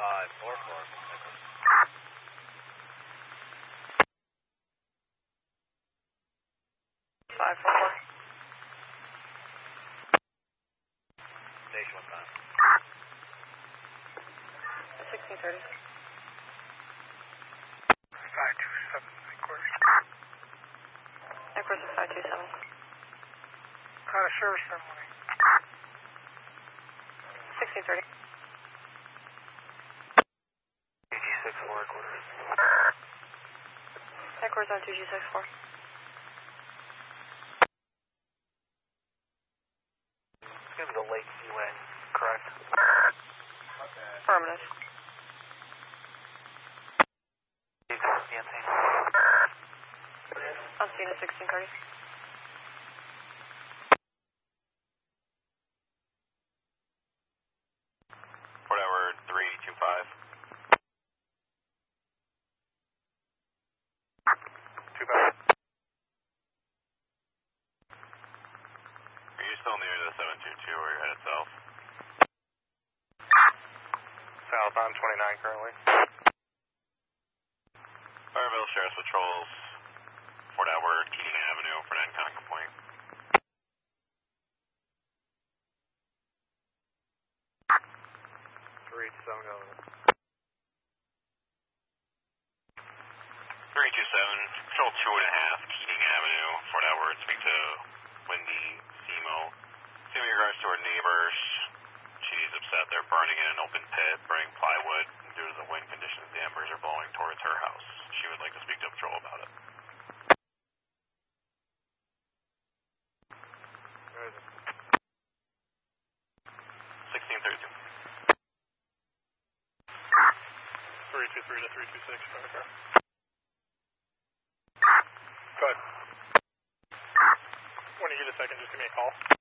544. Station, what time? 1630. 527, headquarters. Headquarters is 527. Service ceremony. 1630. DG64 headquarters. Headquarters on 2G64. It's going to be the Lake UN, correct? Affirmative. Nancy. On scene at 1630. Port hour 325. 25. Are you still near the 722 where you're headed south? South on 29 currently. Fireville Sheriff's Patrols, Fort Edward, Keating Avenue for Nanconga Point. Three seven. 327, Patrol 2.5, Keating Avenue, Fort Edward. Speak to Wendy Simo. Simo, in regards to our neighbors, she's upset they're burning in an open pit, burning plywood. Due to the wind conditions, the embers are blowing towards her house. She would like to speak to Patrol about it. 1632. 323 to 326, okay. Go ahead. When you get a second, just give me a call.